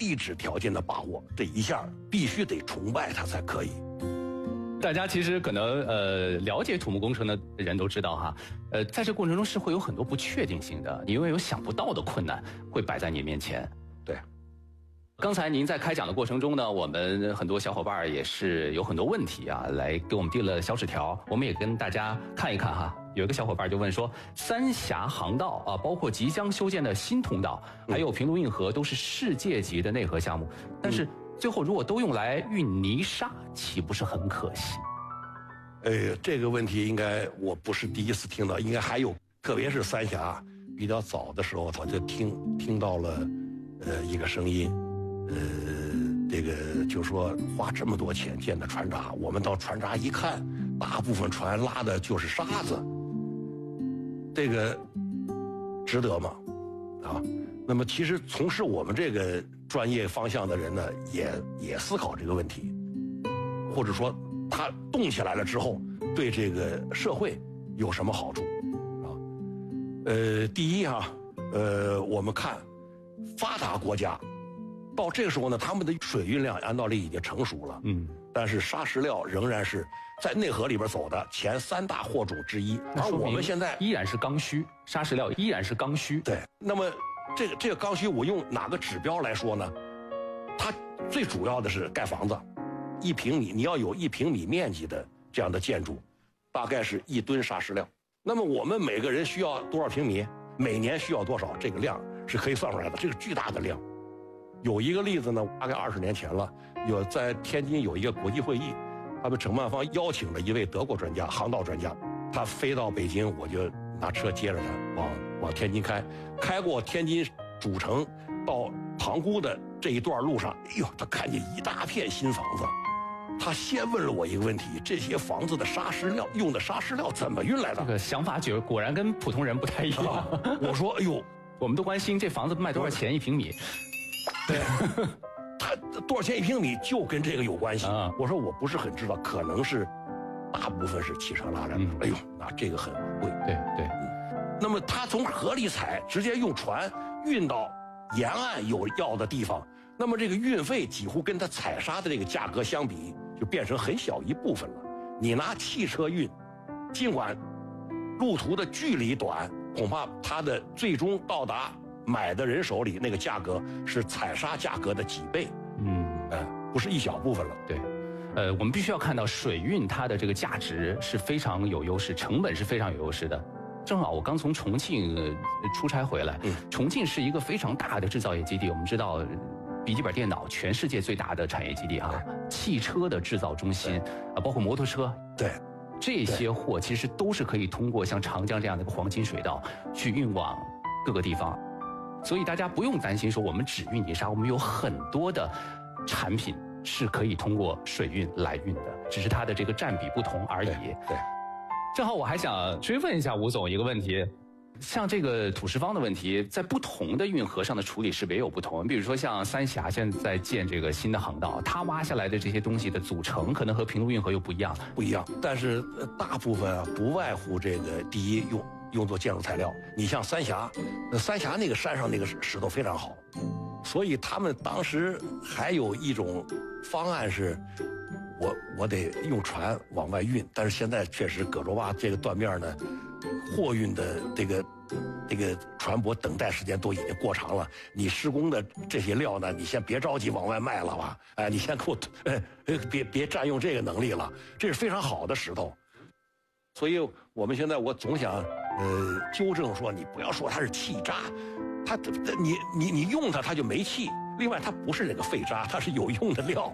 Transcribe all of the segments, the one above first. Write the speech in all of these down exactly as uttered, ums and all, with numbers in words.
地质条件的把握，这一下必须得崇拜它才可以。 大家其实可能呃了解土木工程的人都知道哈，呃，在这过程中是会有很多不确定性的，因为有想不到的困难会摆在你面前。 对。 刚才您在开讲的过程中呢，我们很多小伙伴也是有很多问题啊，来给我们递了小纸条，我们也跟大家看一看哈。有一个小伙伴就问说，三峡航道啊，包括即将修建的新通道，还有平陆运河，都是世界级的内河项目，但是最后如果都用来运泥沙，岂不是很可惜？ 呃，这个问题应该我不是第一次听到，应该还有，特别是三峡比较早的时候，我就听听到了，呃，一个声音。呃，这个就说花这么多钱建的船闸，我们到船闸一看，大部分船拉的就是沙子，这个值得吗？啊，那么其实从事我们这个专业方向的人呢，也也思考这个问题，或者说它动起来了之后，对这个社会有什么好处啊？呃，第一哈，呃，我们看发达国家。到这个时候呢，他们的水运量按道理已经成熟了，嗯，但是砂石料仍然是在内河里边走的前三大货种之一。而我们现在依然是刚需，砂石料依然是刚需。 对，那么这个这个刚需，我用哪个指标来说呢？它最主要的是盖房子，一平米你要有一平米面积的这样的建筑，大概是一吨砂石料。那么我们每个人需要多少平米？每年需要多少？这个量是可以算出来的，这个巨大的量。有一个例子呢，大概二十年前了，有在天津有一个国际会议，他们承办方邀请了一位德国专家，航道专家，他飞到北京，我就拿车接着他往往天津开，开过天津主城到塘沽的这一段路上，哎呦，他看见一大片新房子，他先问了我一个问题：这些房子的砂石料用的砂石料怎么运来的？ 这个想法觉果然跟普通人不太一样。啊、 我说，哎呦， 我们都关心这房子卖多少钱一平米。 对，他多少钱一平米就跟这个有关系。啊、我说我不是很知道，可能是大部分是汽车拉来的。嗯、哎呦，那这个很贵。 对对、 嗯。那么他从河里采，直接用船运到沿岸有要的地方，那么这个运费几乎跟他采砂的这个价格相比，就变成很小一部分了。你拿汽车运，尽管路途的距离短，恐怕它的最终到达买的人手里那个价格是采砂价格的几倍，嗯，呃，不是一小部分了。 对，呃，我们必须要看到水运它的这个价值是非常有优势，成本是非常有优势的。正好我刚从重庆、呃、出差回来，嗯，重庆是一个非常大的制造业基地。我们知道，笔记本电脑全世界最大的产业基地啊，汽车的制造中心啊，包括摩托车， 对。 这些货其实都是可以通过像长江这样的一个黄金水道去运往各个地方，所以大家不用担心说我们只运泥沙，我们有很多的产品是可以通过水运来运的，只是它的这个占比不同而已。 对，对。 正好我还想追问一下吴总一个问题，像这个土石方的问题，在不同的运河上的处理是不是也有不同？比如说像三峡现在在建这个新的航道，它挖下来的这些东西的组成可能和平陆运河又不一样， 不一样。但是大部分啊不外乎这个第一用用作建筑材料。你像三峡，三峡那个山上那个石头非常好，所以他们当时还有一种方案是，我我得用船往外运，但是现在确实葛洲洼这个断面呢。货运的这个这个船舶等待时间都已经过长了，你施工的这些料呢，你先别着急往外卖了吧，哎，你先给我，哎，别别占用这个能力了，这是非常好的石头。所以我们现在我总想，呃，纠正说你不要说它是气渣，它你你你用它它就没气，另外它不是那个废渣，它是有用的料。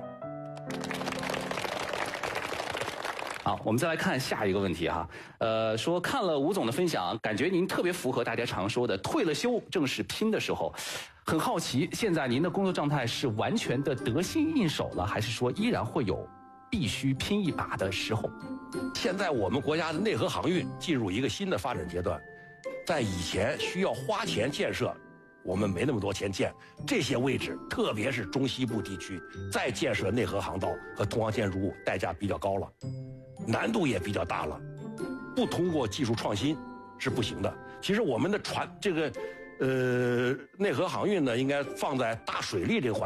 好，我们再来看下一个问题哈，呃，说看了吴总的分享，感觉您特别符合大家常说的退了休正是拼的时候，很好奇，现在您的工作状态是完全的得心应手了，还是说依然会有必须拼一把的时候？ 现在我们国家的内河航运进入一个新的发展阶段，在以前需要花钱建设，我们没那么多钱建这些位置，特别是中西部地区，再建设内河航道和通航建筑物，代价比较高了。难度也比较大了，不通过技术创新是不行的。其实我们的船这个，呃，内河航运呢，应该放在大水利这个环